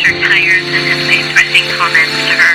her tires and had made threatening comments to her.